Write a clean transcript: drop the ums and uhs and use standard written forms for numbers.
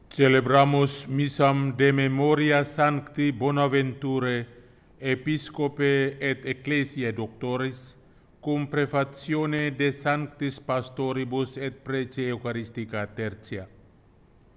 Celebramus missam de memoria sancti Bonaventure, episcope et ecclesiae doctoris, cum prefatione de sanctis pastoribus et prece Eucharistica tertia.